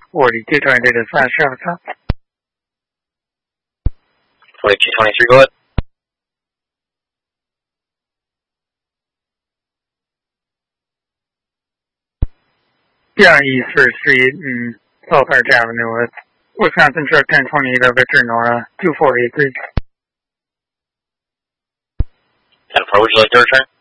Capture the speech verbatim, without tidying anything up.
forty-two twenty-three to flash traffic stop. forty-two twenty-three, go ahead. Yeah, East First Street and South Arch Avenue with Wisconsin Truck ten twenty-eight of Victor Nora, two four eight three. ten four, would you like to return?